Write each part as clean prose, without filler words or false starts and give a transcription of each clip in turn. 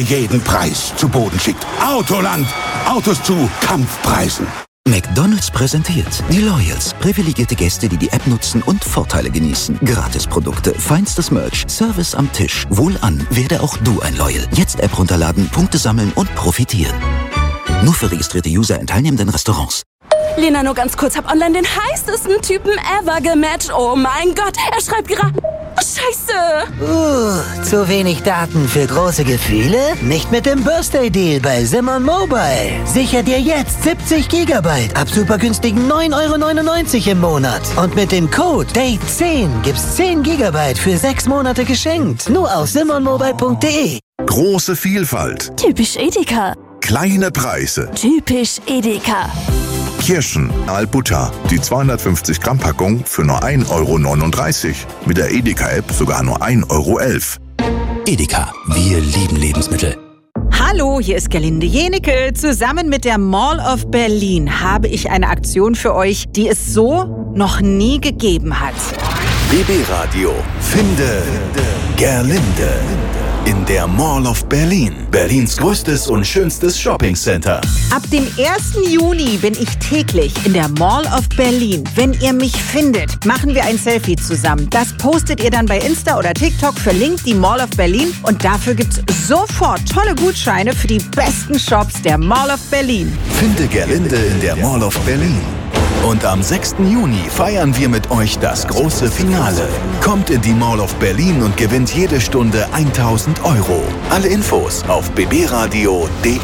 jeden Preis zu Boden schickt. Autoland. Autos zu Kampfpreisen. McDonald's präsentiert die Loyals. Privilegierte Gäste, die die App nutzen und Vorteile genießen. Gratisprodukte, feinstes Merch, Service am Tisch. Wohlan, werde auch du ein Loyal. Jetzt App runterladen, Punkte sammeln und profitieren. Nur für registrierte User in teilnehmenden Restaurants. Lena, nur ganz kurz, hab online den heißesten Typen ever gematcht. Oh mein Gott, er schreibt gerade... Scheiße! Zu wenig Daten für große Gefühle? Nicht mit dem Birthday Deal bei Simon Mobile. Sicher dir jetzt 70 GB ab super günstigen 9,99 € im Monat. Und mit dem Code DATE10 gibt's 10 GB für 6 Monate geschenkt. Nur auf simonmobile.de. Große Vielfalt. Typisch Edeka. Kleine Preise. Typisch Edeka. Kirschen, Albutter, die 250 Gramm Packung für nur 1,39 €. Mit der Edeka-App sogar nur 1,11 €. Edeka, wir lieben Lebensmittel. Hallo, hier ist Gerlinde Jenecke. Zusammen mit der Mall of Berlin habe ich eine Aktion für euch, die es so noch nie gegeben hat. BB Radio Finde Gerlinde in der Mall of Berlin. Berlins größtes und schönstes Shoppingcenter. Ab dem 1. Juni bin ich täglich in der Mall of Berlin. Wenn ihr mich findet, machen wir ein Selfie zusammen. Das postet ihr dann bei Insta oder TikTok, verlinkt die Mall of Berlin und dafür gibt's sofort tolle Gutscheine für die besten Shops der Mall of Berlin. Finde Gerlinde in der Mall of Berlin. Und am 6. Juni feiern wir mit euch das große Finale. Kommt in die Mall of Berlin und gewinnt jede Stunde 1.000 €. Alle Infos auf bbradio.de.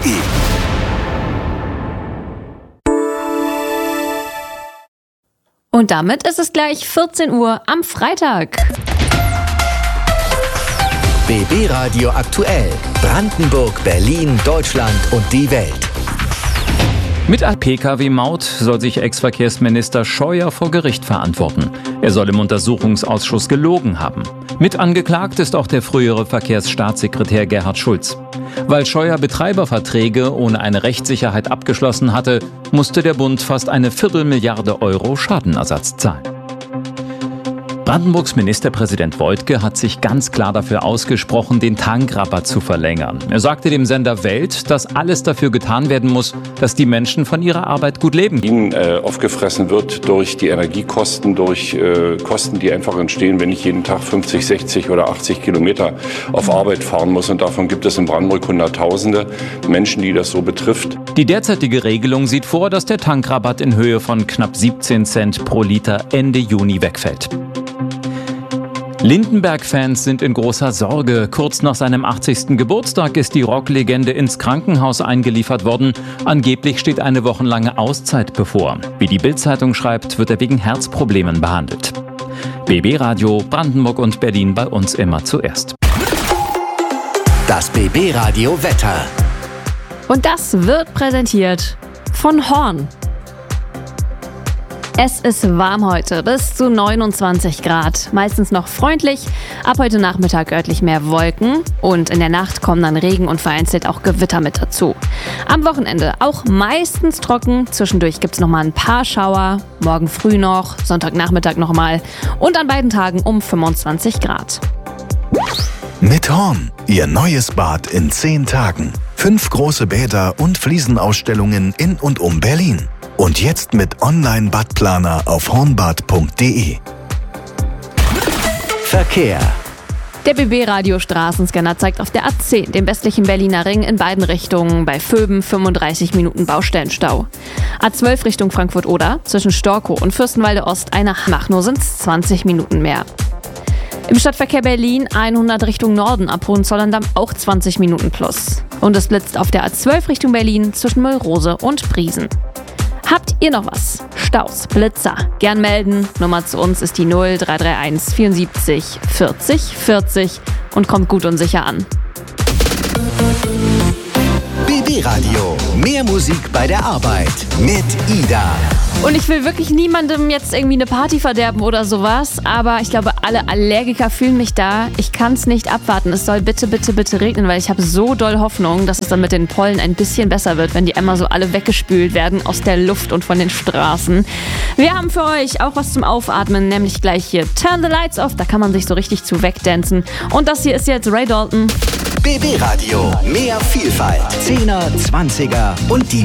Und damit ist es gleich 14 Uhr am Freitag. BB Radio aktuell. Brandenburg, Berlin, Deutschland und die Welt. Mit einer Pkw-Maut soll sich Ex-Verkehrsminister Scheuer vor Gericht verantworten. Er soll im Untersuchungsausschuss gelogen haben. Mit angeklagt ist auch der frühere Verkehrsstaatssekretär Gerhard Schulz. Weil Scheuer Betreiberverträge ohne eine Rechtssicherheit abgeschlossen hatte, musste der Bund fast eine Viertelmilliarde € Schadenersatz zahlen. Brandenburgs Ministerpräsident Woidke hat sich ganz klar dafür ausgesprochen, den Tankrabatt zu verlängern. Er sagte dem Sender Welt, dass alles dafür getan werden muss, dass die Menschen von ihrer Arbeit gut leben. Ihnen aufgefressen wird durch die Energiekosten, durch Kosten, die einfach entstehen, wenn ich jeden Tag 50, 60 oder 80 Kilometer auf Arbeit fahren muss. Und davon gibt es in Brandenburg Hunderttausende Menschen, die das so betrifft. Die derzeitige Regelung sieht vor, dass der Tankrabatt in Höhe von knapp 17 Cent pro Liter Ende Juni wegfällt. Lindenberg-Fans sind in großer Sorge. Kurz nach seinem 80. Geburtstag ist die Rocklegende ins Krankenhaus eingeliefert worden. Angeblich steht eine wochenlange Auszeit bevor. Wie die Bild-Zeitung schreibt, wird er wegen Herzproblemen behandelt. BB Radio, Brandenburg und Berlin bei uns immer zuerst. Das BB Radio Wetter. Und das wird präsentiert von Horn. Es ist warm heute, bis zu 29 Grad. Meistens noch freundlich. Ab heute Nachmittag örtlich mehr Wolken. Und in der Nacht kommen dann Regen und vereinzelt auch Gewitter mit dazu. Am Wochenende auch meistens trocken. Zwischendurch gibt es nochmal ein paar Schauer. Morgen früh noch, Sonntagnachmittag nochmal. Und an beiden Tagen um 25 Grad. Mit Horn, Ihr neues Bad in 10 Tagen. 5 große Bäder und Fliesenausstellungen in und um Berlin. Und jetzt mit Online-Badplaner auf hornbad.de. Verkehr. Der BB-Radio-Straßenscanner zeigt auf der A10, dem westlichen Berliner Ring, in beiden Richtungen bei Vöben 35 Minuten Baustellenstau. A12 Richtung Frankfurt-Oder, zwischen Storkow und Fürstenwalde Ost eine Nachnur sind es 20 Minuten mehr. Im Stadtverkehr Berlin 100 Richtung Norden ab Hohenzollern-Damm auch 20 Minuten plus. Und es blitzt auf der A12 Richtung Berlin zwischen Müllrose und Briesen. Habt ihr noch was? Staus, Blitzer, gern melden. Nummer zu uns ist die 0331 74 40 40 und kommt gut und sicher an. BB Radio. Mehr Musik bei der Arbeit mit Ida. Und ich will wirklich niemandem jetzt irgendwie eine Party verderben oder sowas, aber ich glaube, alle Allergiker fühlen mich da. Ich kann es nicht abwarten. Es soll bitte, bitte, bitte regnen, weil ich habe so doll Hoffnung, dass es dann mit den Pollen ein bisschen besser wird, wenn die einmal so alle weggespült werden aus der Luft und von den Straßen. Wir haben für euch auch was zum Aufatmen, nämlich gleich hier Turn the Lights Off. Da kann man sich so richtig zu wegdancen. Und das hier ist jetzt Ray Dalton. BB Radio. Mehr Vielfalt. 10er, 20er und die